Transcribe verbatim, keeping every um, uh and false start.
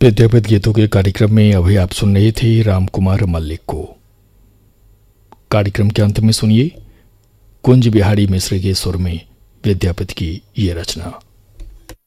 विद्यापति गीतों के कार्यक्रम में अभी आप सुन रहे थे राम कुमार मल्लिक को। कार्यक्रम के अंत में सुनिए कुंज बिहारी मिश्र के सुर में विद्यापति की ये रचना।